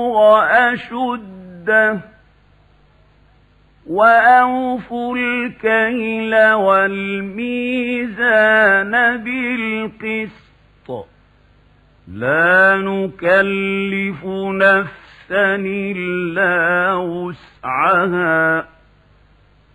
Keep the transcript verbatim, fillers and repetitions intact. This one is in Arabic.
أشده وأوفوا الكيل والميزان بالقسط لا نكلف نفسا إلا وسعها